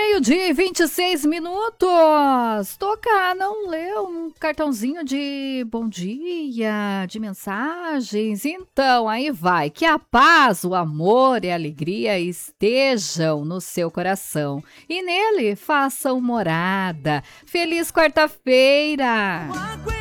meio-dia e 26 minutos. Toca não ler um cartãozinho de bom dia, de mensagens. Então, aí vai. Que a paz, o amor e a alegria estejam no seu coração. E nele façam morada. Feliz quarta-feira!